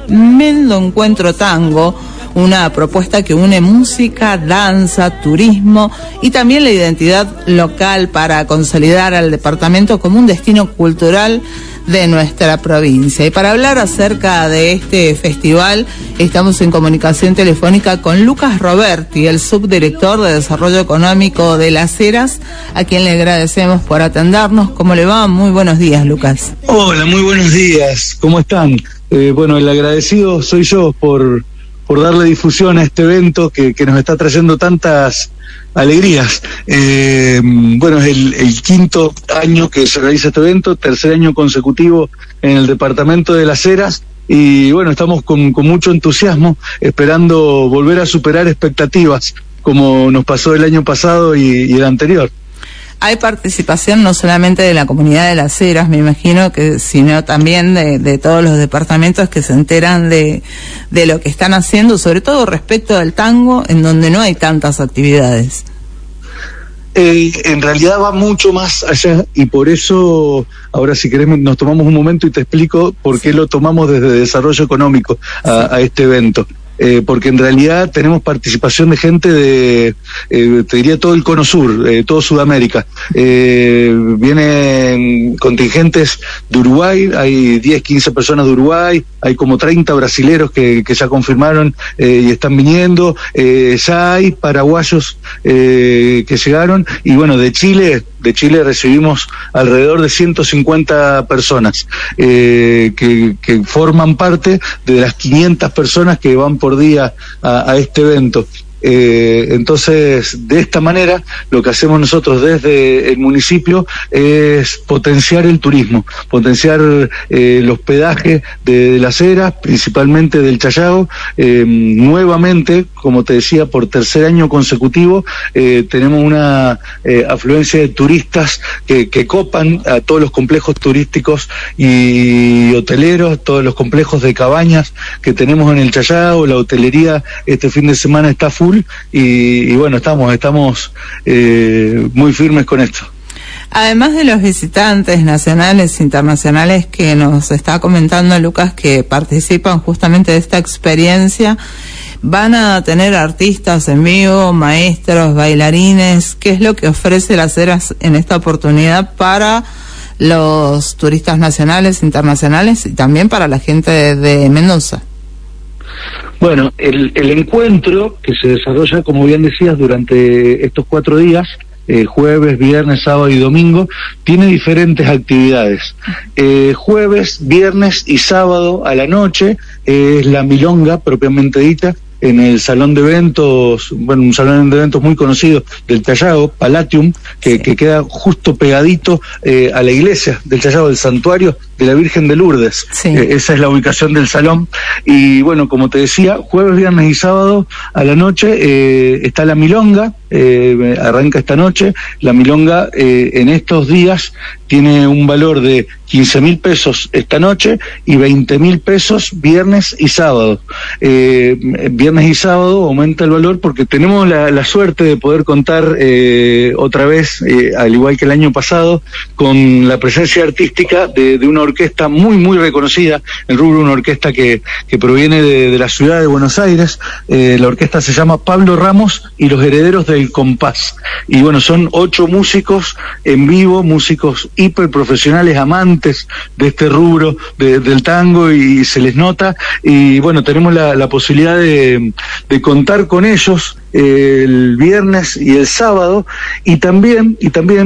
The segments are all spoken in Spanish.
tremendo encuentro tango, una propuesta que une música, danza, turismo y también la identidad local para consolidar al departamento como un destino cultural de nuestra provincia. Y para hablar acerca de este festival, estamos en comunicación telefónica con Lucas Roberti, el subdirector de Desarrollo Económico de Las Heras, a quien le agradecemos por atendernos. ¿Cómo le va? Muy buenos días, Lucas. Hola, muy buenos días. ¿Cómo están? Bueno, el agradecido soy yo por darle difusión a este evento que nos está trayendo tantas alegrías. Bueno, es el quinto año que se realiza este evento, tercer año consecutivo en el departamento de Las Heras, y bueno, estamos con mucho entusiasmo, esperando volver a superar expectativas, como nos pasó el año pasado y el anterior. Hay participación no solamente de la comunidad de Las Heras, me imagino, sino también de todos los departamentos que se enteran de lo que están haciendo, sobre todo respecto al tango, en donde no hay tantas actividades. En realidad va mucho más allá, y por eso, ahora si querés nos tomamos un momento y te explico por qué lo tomamos desde Desarrollo Económico a este evento. Porque en realidad tenemos participación de gente de, te diría, todo el Cono Sur, todo Sudamérica. Vienen contingentes de Uruguay, hay 10, 15 personas de Uruguay, hay como 30 brasileros que ya confirmaron y están viniendo, ya hay paraguayos que llegaron, y bueno, de Chile recibimos alrededor de 150 personas que forman parte de las 500 personas que van por día a este evento. Entonces, de esta manera, lo que hacemos nosotros desde el municipio es potenciar el turismo, potenciar el hospedaje de Las Heras, principalmente del Chayao. Nuevamente, como te decía, por tercer año consecutivo, tenemos una afluencia de turistas que copan a todos los complejos turísticos y hoteleros, todos los complejos de cabañas que tenemos en el Chayao. La hotelería este fin de semana está full. Y bueno, estamos muy firmes con esto. Además de los visitantes nacionales e internacionales que nos está comentando Lucas, que participan justamente de esta experiencia, van a tener artistas en vivo, maestros, bailarines. ¿Qué es lo que ofrece Las Heras en esta oportunidad para los turistas nacionales, internacionales y también para la gente de Mendoza? Bueno, el encuentro que se desarrolla, como bien decías, durante estos 4 días, jueves, viernes, sábado y domingo, tiene diferentes actividades. Jueves, viernes y sábado a la noche es la milonga propiamente dita, en el salón de eventos, bueno, un salón de eventos muy conocido del Chayao, Palatium, que queda justo pegadito a la iglesia del Chayao, del santuario de la Virgen de Lourdes. Sí. Esa es la ubicación del salón. Y bueno, como te decía, jueves, viernes y sábado a la noche está la milonga, arranca esta noche. La milonga en estos días tiene un valor de 15.000 pesos esta noche y 20.000 pesos viernes y sábado. Viernes y sábado aumenta el valor porque tenemos la suerte de poder contar otra vez, al igual que el año pasado, con la presencia artística de una orquesta muy reconocida, el rubro, una orquesta que proviene de la ciudad de Buenos Aires. La orquesta se llama Pablo Ramos y los Herederos del Compás. Y bueno, son 8 músicos en vivo, músicos hiperprofesionales, amantes de este rubro del tango, y se les nota. Y bueno, tenemos la posibilidad de contar con ellos el viernes y el sábado, y también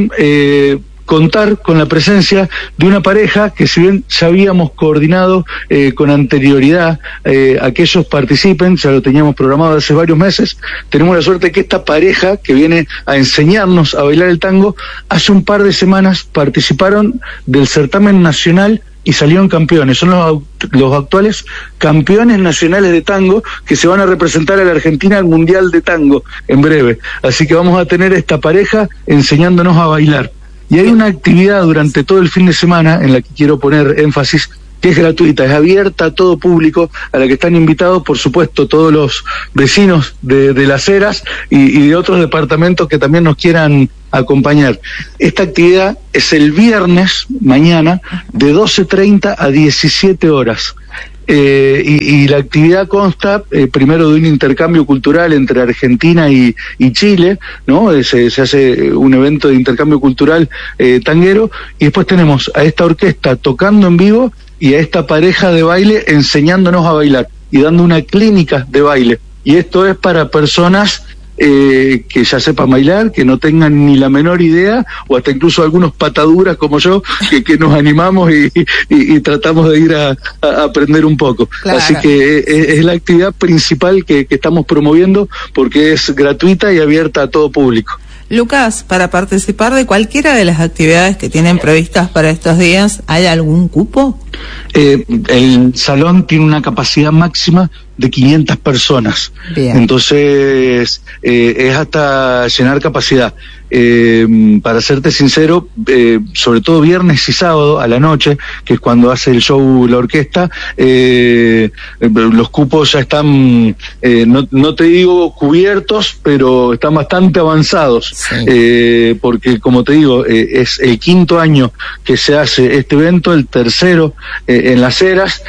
contar con la presencia de una pareja que, si bien ya habíamos coordinado con anterioridad a que ellos participen, ya lo teníamos programado hace varios meses, tenemos la suerte de que esta pareja que viene a enseñarnos a bailar el tango, hace un par de semanas participaron del certamen nacional y salieron campeones. Son los actuales campeones nacionales de tango que se van a representar a la Argentina al Mundial de Tango en breve. Así que vamos a tener esta pareja enseñándonos a bailar. Y hay una actividad durante todo el fin de semana en la que quiero poner énfasis, que es gratuita, es abierta a todo público, a la que están invitados, por supuesto, todos los vecinos de Las Heras y de otros departamentos que también nos quieran acompañar. Esta actividad es el viernes, mañana, de 12:30 a 17 horas. y la actividad consta primero de un intercambio cultural entre Argentina y Chile, ¿no? Se hace un evento de intercambio cultural tanguero, y después tenemos a esta orquesta tocando en vivo y a esta pareja de baile enseñándonos a bailar y dando una clínica de baile. Y esto es para personas que ya sepan bailar, que no tengan ni la menor idea, o hasta incluso algunos pataduras como yo, que nos animamos y tratamos de ir a aprender un poco. Claro. Así que es la actividad principal que estamos promoviendo, porque es gratuita y abierta a todo público. Lucas, para participar de cualquiera de las actividades que tienen previstas para estos días, ¿hay algún cupo? El salón tiene una capacidad máxima de 500 personas. Bien. Entonces es hasta llenar capacidad. Para serte sincero, sobre todo viernes y sábado a la noche, que es cuando hace el show la orquesta, los cupos ya están, no te digo cubiertos, pero están bastante avanzados. Sí. Porque como te digo, es el 5º año que se hace este evento, el 3º en Las Heras,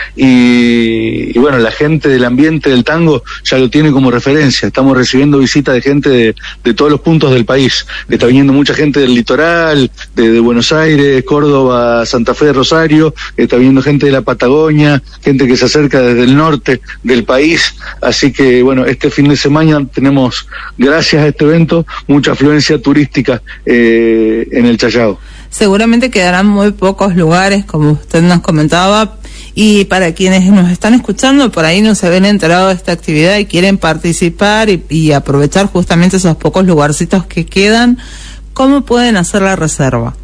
y bueno, la gente del ambiente del tango ya lo tiene como referencia. Estamos recibiendo visitas de gente de todos los puntos del país. Está viniendo mucha gente del litoral, de Buenos Aires, Córdoba, Santa Fe, Rosario, está viniendo gente de la Patagonia, gente que se acerca desde el norte del país. Así que bueno, este fin de semana tenemos, gracias a este evento, mucha afluencia turística en el Chayao. Seguramente quedarán muy pocos lugares, como usted nos comentaba, y para quienes nos están escuchando, por ahí no se habían enterado de esta actividad y quieren participar y aprovechar justamente esos pocos lugarcitos que quedan, ¿cómo pueden hacer la reserva?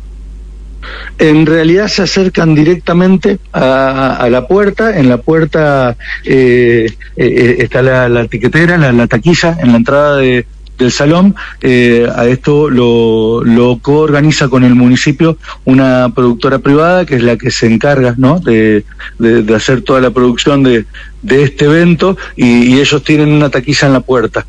En realidad se acercan directamente a la puerta. En la puerta está la tiquetera, la taquilla en la entrada del salón. A esto lo coorganiza con el municipio una productora privada, que es la que se encarga, ¿no?, de hacer toda la producción de este evento, y ellos tienen una taquilla en la puerta.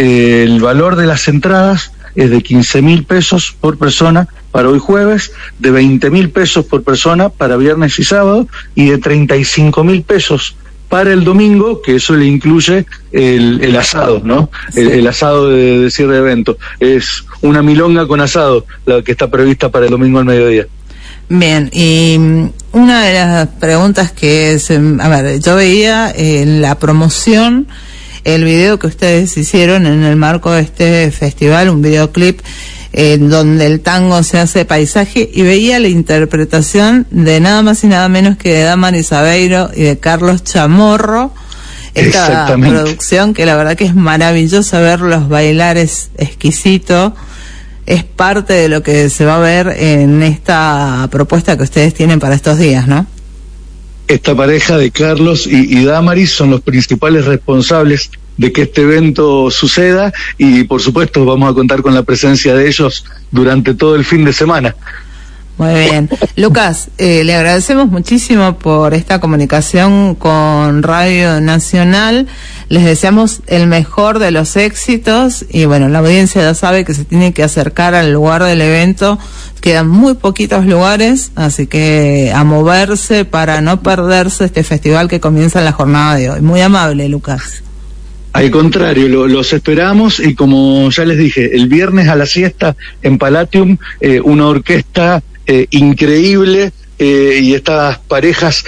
El valor de las entradas es de 15.000 pesos por persona para hoy jueves, de 20.000 pesos por persona para viernes y sábado, y de 35.000 pesos para el domingo, que eso le incluye el asado, ¿no? El asado de cierre de evento. Es una milonga con asado la que está prevista para el domingo al mediodía. Bien, y una de las preguntas que es, a ver, yo veía en la promoción el video que ustedes hicieron en el marco de este festival, un videoclip donde el tango se hace paisaje, y veía la interpretación de nada más y nada menos que de Damaris Aveiro y de Carlos Chamorro. Esta producción, que la verdad que es maravillosa verlos bailar, es exquisito, es parte de lo que se va a ver en esta propuesta que ustedes tienen para estos días, ¿no? Esta pareja de Carlos y Damaris son los principales responsables de que este evento suceda, y por supuesto vamos a contar con la presencia de ellos durante todo el fin de semana. Muy bien. Lucas, le agradecemos muchísimo por esta comunicación con Radio Nacional. Les deseamos el mejor de los éxitos, y bueno, la audiencia ya sabe que se tiene que acercar al lugar del evento. Quedan muy poquitos lugares, así que a moverse para no perderse este festival que comienza en la jornada de hoy. Muy amable, Lucas. Al contrario, los esperamos, y como ya les dije, el viernes a la siesta en Palatium, una orquesta increíble, y estas parejas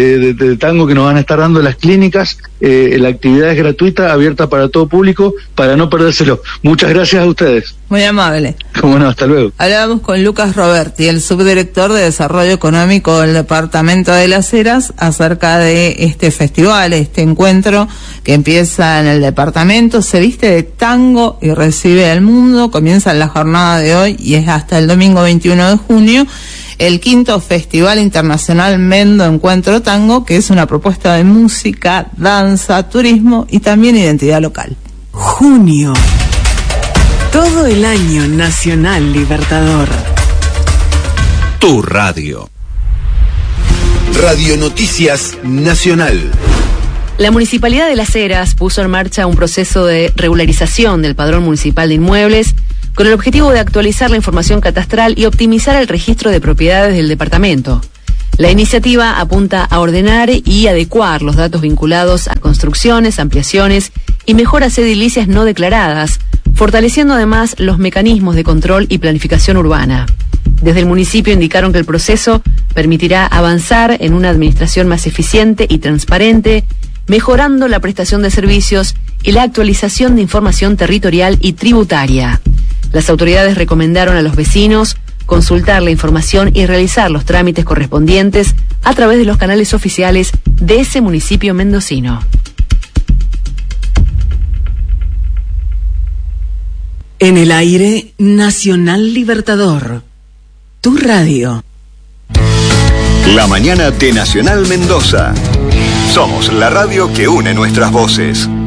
de tango que nos van a estar dando las clínicas. La actividad es gratuita, abierta para todo público, para no perdérselo. Muchas gracias a ustedes. Muy amable. Cómo no, hasta luego. Hablábamos con Lucas Roberti, el subdirector de Desarrollo Económico del Departamento de Las Heras, acerca de este festival, este encuentro que empieza en el departamento, se viste de tango y recibe al mundo. Comienza en la jornada de hoy y es hasta el domingo 21 de junio. El 5º Festival Internacional Mendo Encuentro Tango, que es una propuesta de música, danza, turismo y también identidad local. Junio. Todo el año Nacional Libertador. Tu radio. Radio Noticias Nacional. La Municipalidad de Las Heras puso en marcha un proceso de regularización del Padrón Municipal de Inmuebles con el objetivo de actualizar la información catastral y optimizar el registro de propiedades del departamento. La iniciativa apunta a ordenar y adecuar los datos vinculados a construcciones, ampliaciones y mejoras edilicias no declaradas, fortaleciendo además los mecanismos de control y planificación urbana. Desde el municipio indicaron que el proceso permitirá avanzar en una administración más eficiente y transparente, mejorando la prestación de servicios y la actualización de información territorial y tributaria. Las autoridades recomendaron a los vecinos consultar la información y realizar los trámites correspondientes a través de los canales oficiales de ese municipio mendocino. En el aire, Nacional Libertador. Tu radio. La mañana de Nacional Mendoza. Somos la radio que une nuestras voces.